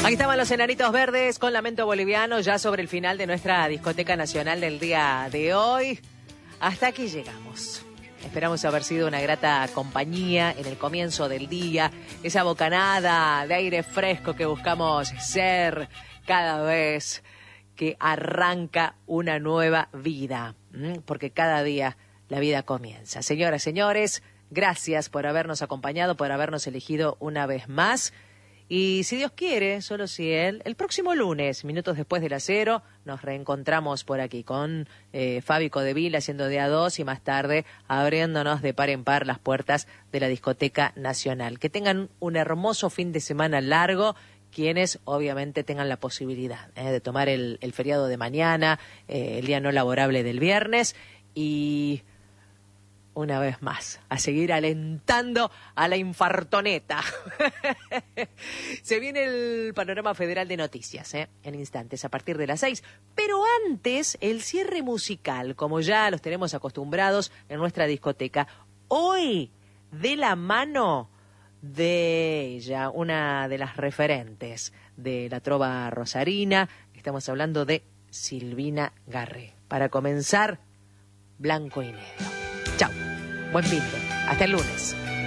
Aquí estaban los Enanitos Verdes con Lamento Boliviano, ya sobre el final de nuestra discoteca nacional del día de hoy. Hasta aquí llegamos. Esperamos haber sido una grata compañía en el comienzo del día, esa bocanada de aire fresco que buscamos ser cada vez que arranca una nueva vida, porque cada día la vida comienza. Señoras, señores, gracias por habernos acompañado, por habernos elegido una vez más. Y si Dios quiere, solo si Él, el próximo lunes, minutos después de las 0, nos reencontramos por aquí con Fabi Codevil haciendo de A2 y más tarde abriéndonos de par en par las puertas de la Discoteca Nacional. Que tengan un hermoso fin de semana largo, quienes obviamente tengan la posibilidad de tomar el feriado de mañana, el día no laborable del viernes y... una vez más, a seguir alentando a la infartoneta. Se viene el panorama federal de noticias, en instantes, a partir de las 6. Pero antes, el cierre musical, como ya los tenemos acostumbrados en nuestra discoteca. Hoy, de la mano de ella, una de las referentes de la trova rosarina, estamos hablando de Silvina Garré. Para comenzar, Blanco y Negro. Chau. Buen fin. Hasta el lunes.